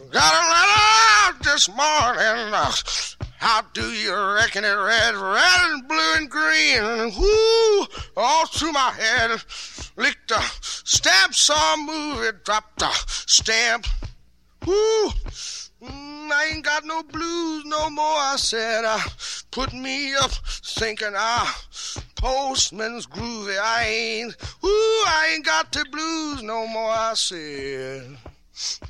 Got a letter this morning. How do you reckon it read? Red and blue and green. Whoo, all through my head. Licked a stamp, saw a movie, dropped a stamp. Whoo, I ain't got no blues no more, I said. Put me up thinking, postman's groovy. I ain't got the blues no more, I said.